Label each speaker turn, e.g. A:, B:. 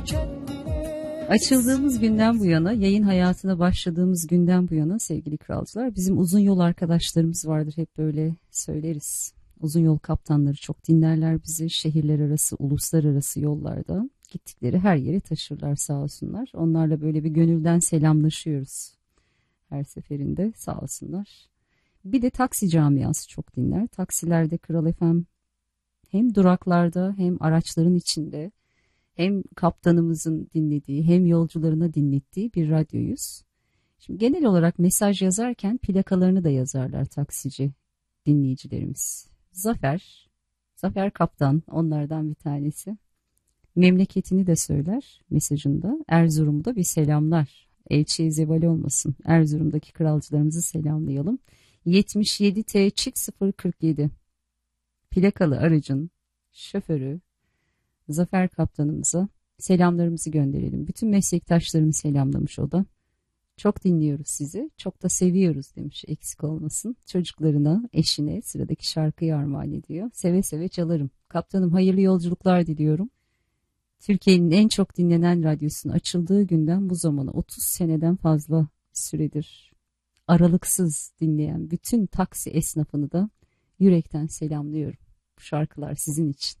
A: Açıldığımız günden bu yana, yayın hayatına başladığımız günden bu yana sevgili kralcılar, bizim uzun yol arkadaşlarımız vardır, hep böyle söyleriz. Uzun yol kaptanları çok dinlerler bizi, şehirler arası, uluslararası yollarda gittikleri her yere taşırlar sağ olsunlar. Onlarla böyle bir gönülden selamlaşıyoruz her seferinde, sağ olsunlar. Bir de taksi camiası çok dinler. Taksilerde Kral FM hem duraklarda hem araçların içinde, hem kaptanımızın dinlediği hem yolcularına dinlettiği bir radyoyuz. Şimdi genel olarak mesaj yazarken plakalarını da yazarlar taksici dinleyicilerimiz. Zafer Kaptan onlardan bir tanesi. Memleketini de söyler mesajında. Erzurum'da bir selamlar. Elçiye zeval olmasın. Erzurum'daki kralcılarımızı selamlayalım. 77T-047 plakalı aracın şoförü Zafer Kaptanımıza selamlarımızı gönderelim. Bütün meslektaşlarımı selamlamış o da. Çok dinliyoruz sizi, çok da seviyoruz demiş, eksik olmasın. Çocuklarına, eşine sıradaki şarkıyı armağan ediyor. Seve seve çalarım. Kaptanım, hayırlı yolculuklar diliyorum. Türkiye'nin en çok dinlenen radyosunun açıldığı günden bu zamana 30 seneden fazla süredir aralıksız dinleyen bütün taksi esnafını da yürekten selamlıyorum. Bu şarkılar sizin için.